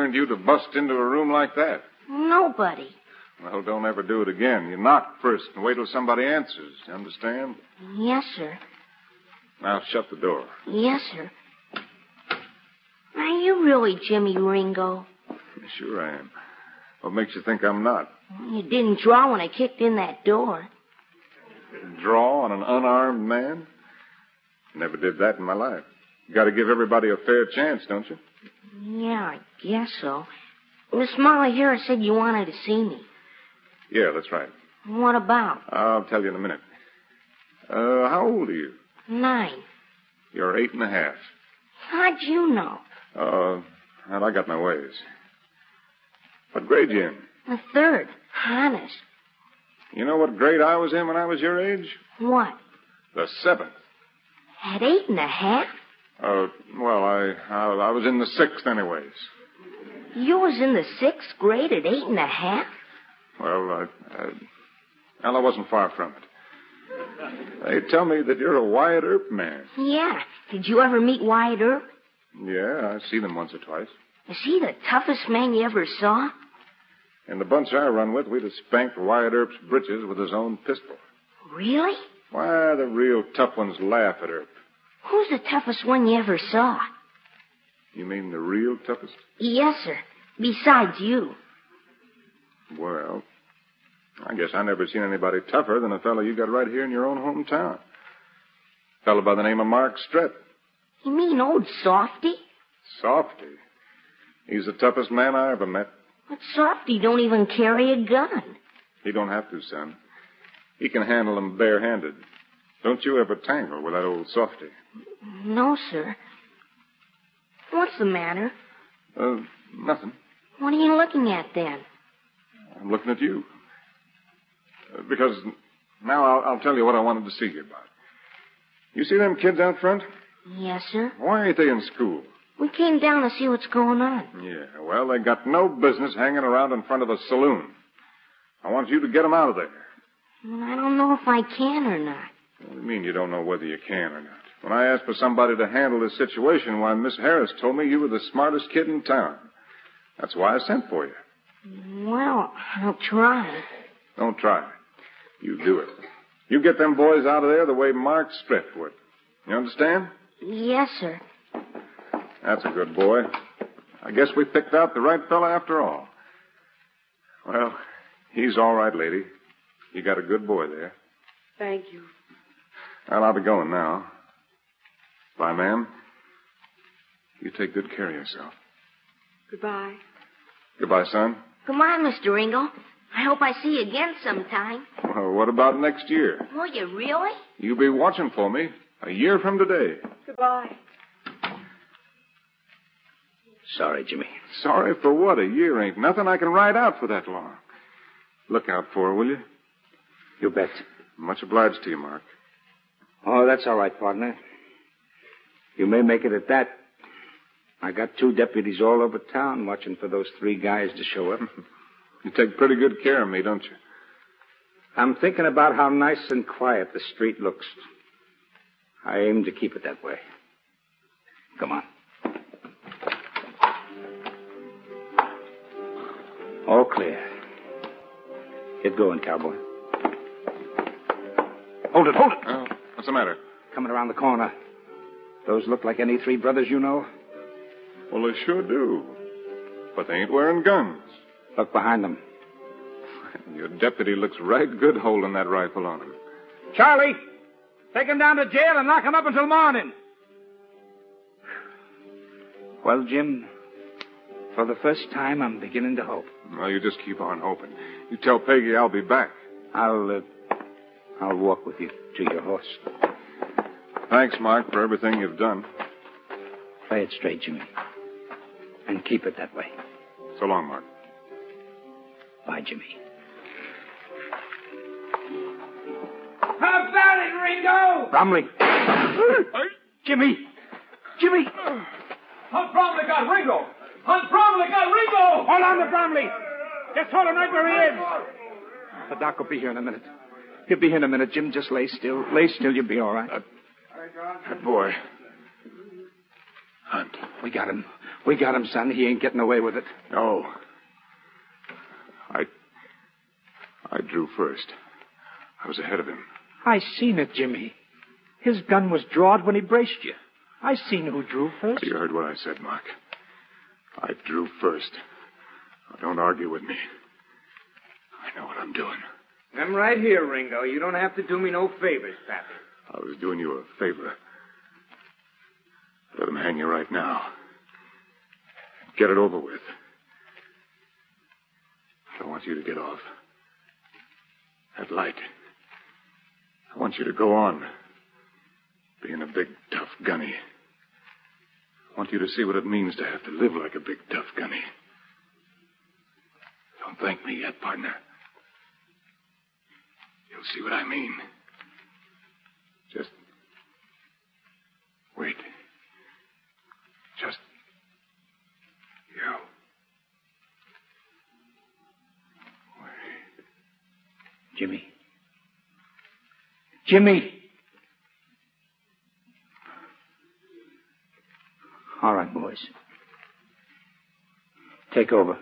turned you to bust into a room like that? Nobody. Well, don't ever do it again. You knock first and wait till somebody answers. You understand? Yes, sir. Now shut the door. Yes, sir. Are you really Jimmy Ringo? Sure I am. What makes you think I'm not? You didn't draw when I kicked in that door. Draw on an unarmed man? Never did that in my life. You got to give everybody a fair chance, don't you? Yeah, I guess so. Miss Molly Harris said you wanted to see me. Yeah, that's right. What about? I'll tell you in a minute. How old are you? 9. You're 8 and a half. How'd you know? Well, I got my ways. What grade you in? The 3rd. Honest. You know what grade I was in when I was your age? What? The 7th. At 8 and a half? Well, I was in the 6th anyways. You was in the 6th grade at 8 and a half? Well, I wasn't far from it. They tell me that you're a Wyatt Earp man. Yeah. Did you ever meet Wyatt Earp? Yeah, I see them once or twice. Is he the toughest man you ever saw? In the bunch I run with, we'd have spanked Wyatt Earp's britches with his own pistol. Really? Why, the real tough ones laugh at Earp. Who's the toughest one you ever saw? You mean the real toughest? Yes, sir. Besides you. Well, I guess I never seen anybody tougher than a fellow you got right here in your own hometown. A fellow by the name of Mark Strett. You mean old Softy? Softy? He's the toughest man I ever met. But Softy don't even carry a gun. He don't have to, son. He can handle them barehanded. Don't you ever tangle with that old Softy. No, sir. What's the matter? Nothing. What are you looking at, then? I'm looking at you. Because now I'll tell you what I wanted to see you about. You see them kids out front? Yes, sir. Why ain't they in school? We came down to see what's going on. Yeah, well, they got no business hanging around in front of a saloon. I want you to get them out of there. Well, I don't know if I can or not. What do you mean you don't know whether you can or not? When I asked for somebody to handle this situation, why, Miss Harris told me you were the smartest kid in town. That's why I sent for you. Well, I'll try. Don't try. You do it. You get them boys out of there the way Mark Strett would. You understand? Yes, sir. That's a good boy. I guess we picked out the right fella after all. Well, he's all right, lady. You got a good boy there. Thank you. Well, I'll be going now. Bye, ma'am. You take good care of yourself. Goodbye. Goodbye, son. Come on, Mr. Ringo. I hope I see you again sometime. Well, what about next year? Will you really? You be watching for me a year from today. Goodbye. Sorry, Jimmy. Sorry for what? A year ain't nothing. I can ride out for that long. Look out for her, will you? You bet. Much obliged to you, Mark. Oh, that's all right, partner. You may make it at that. I got 2 deputies all over town watching for those 3 guys to show up. You take pretty good care of me, don't you? I'm thinking about how nice and quiet the street looks. I aim to keep it that way. Come on. All clear. Get going, cowboy. Hold it, hold it. What's the matter? Coming around the corner. Those look like any 3 brothers you know? Well, they sure do. But they ain't wearing guns. Look behind them. Your deputy looks right good holding that rifle on him. Charlie, take him down to jail and lock him up until morning. Well, Jim, for the first time, I'm beginning to hope. Well, you just keep on hoping. You tell Peggy I'll be back. I'll walk with you to your horse. Thanks, Mark, for everything you've done. Play it straight, Jimmy. And keep it that way. So long, Mark. Bye, Jimmy. How about it, Ringo? Bromley. Jimmy. Jimmy. Hunt Bromley got Ringo. Hunt Bromley got Ringo. Hold on to Bromley. Just hold him right where he is. The doc will be here in a minute. He'll be here in a minute, Jim. Just lay still. Lay still. You'll be all right. That boy. Hunt. We got him. We got him, son. He ain't getting away with it. No. I drew first. I was ahead of him. I seen it, Jimmy. His gun was drawed when he braced you. I seen who drew first. You heard what I said, Mark. I drew first. Now, don't argue with me. I know what I'm doing. I'm right here, Ringo. You don't have to do me no favors, Pappy. I was doing you a favor. Let him hang you right now. Get it over with. I don't want you to get off. That light. I want you to go on. Being a big, tough gunny. I want you to see what it means to have to live like a big, tough gunny. Don't thank me yet, partner. You'll see what I mean. Just wait. Just you. Wait. Jimmy. Jimmy! All right, boys. Take over.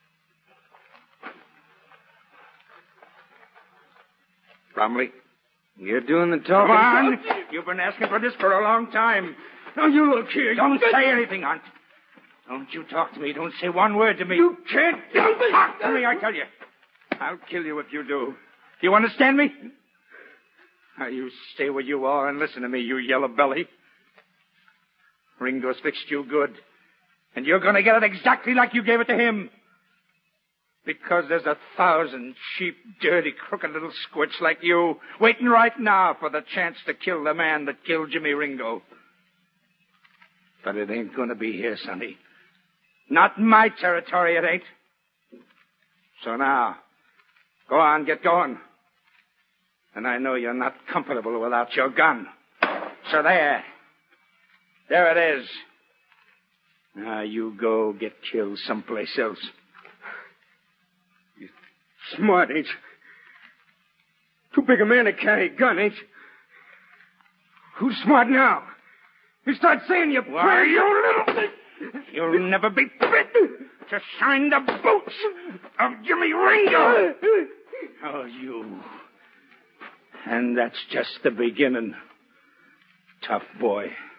Bromley, you're doing the talking. Come on! You've been asking for this for a long time. Now, you look here. Don't say anything, Hunt. Don't you talk to me. Don't say one word to me. You can't. Talk to me, I tell you. I'll kill you if you do. You understand me? Now, you stay where you are and listen to me, you yellow belly. Ringo's fixed you good. And you're going to get it exactly like you gave it to him. Because there's 1,000 cheap, dirty, crooked little squirts like you waiting right now for the chance to kill the man that killed Jimmy Ringo. But it ain't going to be here, Sonny. Not in my territory, it ain't. So now, go on, get going. And I know you're not comfortable without your gun. So there. There it is. Now you go get killed someplace else. You're smart, ain't you? Too big a man to carry a gun, ain't you? Who's smart now? You start saying your prayer, you little thing. You'll never be fit to shine the boots of Jimmy Ringo. Oh, you. And that's just the beginning, tough boy.